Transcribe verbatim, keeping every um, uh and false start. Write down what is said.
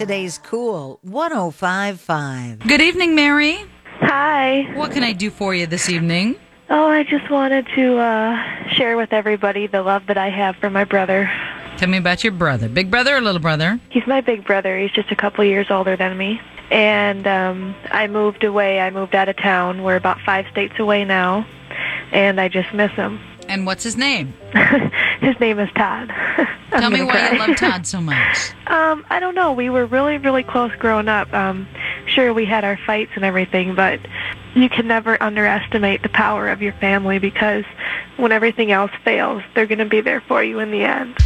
today's Cool one oh five point five. Good evening, Mary. Hi. What can I do for you this evening? Oh, I just wanted to uh, share with everybody the love that I have for my brother. Tell me about your brother. Big brother or little brother? He's my big brother. He's just a couple years older than me. And um, I moved away. I moved out of town. We're about five states away now. And I just miss him. And what's his name? His name is Todd. Tell me why cry. you love Todd so much. Um, I don't know. We were really, really close growing up. Um, sure, we had our fights and everything, but you can never underestimate the power of your family because when everything else fails, they're going to be there for you in the end.